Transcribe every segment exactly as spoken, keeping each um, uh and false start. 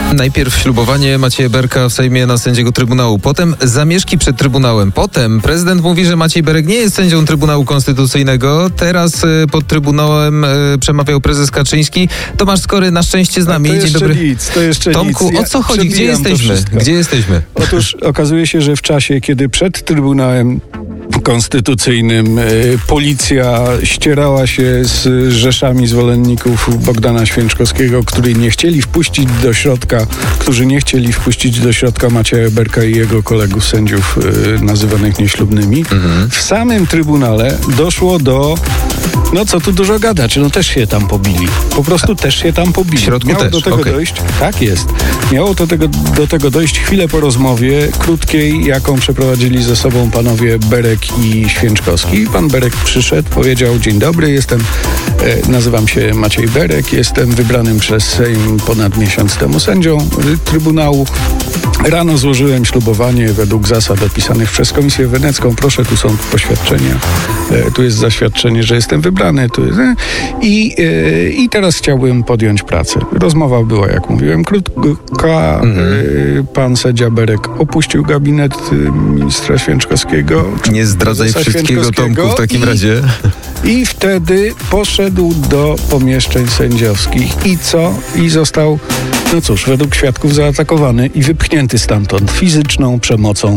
Najpierw ślubowanie Macieja Berka w Sejmie na sędziego Trybunału, potem zamieszki przed Trybunałem, potem prezydent mówi, że Maciej Berek nie jest sędzią Trybunału Konstytucyjnego, teraz y, pod Trybunałem y, przemawiał prezes Kaczyński. Tomasz Skory na szczęście z nami. To Dzień jeszcze dobry. nic, to jeszcze Tomku, nic. o co chodzi? Gdzie jesteśmy? Gdzie jesteśmy? Otóż okazuje się, że w czasie, kiedy przed Trybunałem Konstytucyjnym y, policja ścierała się z rzeszami zwolenników Bogdana Święczkowskiego, którzy nie chcieli wpuścić do środka, którzy nie chcieli wpuścić do środka Macieja Berka i jego kolegów sędziów y, nazywanych nieślubnymi. Mhm. W samym Trybunale doszło do, no co tu dużo gadać, no też się tam pobili. Po prostu też się tam pobili. W środku Miało też, do tego okay. dojść. Tak jest. Miało do tego, do tego dojść chwilę po rozmowie krótkiej, jaką przeprowadzili ze sobą panowie Berek i Święczkowski. Pan Berek przyszedł, powiedział: dzień dobry, jestem, e, nazywam się Maciej Berek, jestem wybranym przez Sejm ponad miesiąc temu sędzią y, Trybunału. Rano złożyłem ślubowanie według zasad opisanych przez Komisję Wenecką. Proszę, tu są poświadczenia. E, tu jest zaświadczenie, że jestem wybrany. Tu jest, e, i, e, I teraz chciałbym podjąć pracę. Rozmowa była, jak mówiłem, krótka. Mm. E, pan sędzia Berek opuścił gabinet e, ministra Święczkowskiego. Nie zdradzaj wszystkiego, Tomku, w takim i, razie. I wtedy poszedł do pomieszczeń sędziowskich. I co? I został, no cóż, według świadków zaatakowany i wypchnięty stamtąd fizyczną przemocą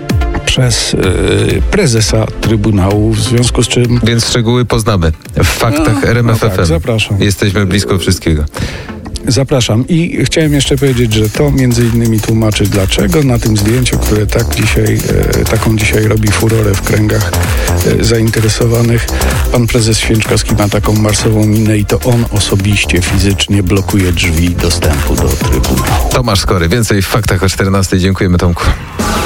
przez yy, prezesa Trybunału, w związku z czym... Więc szczegóły poznamy w faktach no, R M F F M. No tak, zapraszam. Jesteśmy blisko wszystkiego. Zapraszam. I chciałem jeszcze powiedzieć, że to między innymi tłumaczy, dlaczego na tym zdjęciu, które tak dzisiaj, e, taką dzisiaj robi furorę w kręgach e, zainteresowanych, pan prezes Święczkowski ma taką marsową minę i to on osobiście, fizycznie blokuje drzwi dostępu do Trybunału. Tomasz Skory. Więcej w faktach o czternastej. Dziękujemy, Tomku.